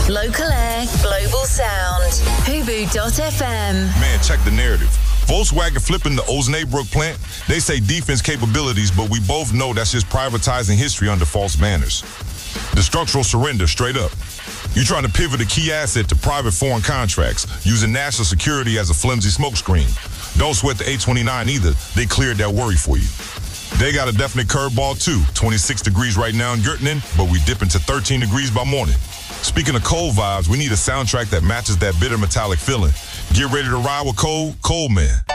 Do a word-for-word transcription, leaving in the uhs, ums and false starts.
Local air, global sound. Hubu dot F M. Man, check the narrative. Volkswagen flipping the Osnabrück plant. They say defense capabilities, but we both know that's just privatizing history under false banners. The structural surrender, straight up. You trying to pivot a key asset to private foreign contracts, using national security as a flimsy smokescreen. Don't sweat the A twenty-nine either. They cleared that worry for you. They got a definite curveball too. twenty-six degrees right now in Göttingen, but we dip into thirteen degrees by morning. Speaking of cold vibes, we need a soundtrack that matches that bitter metallic feeling. Get ready to ride with Cold, Cold Man.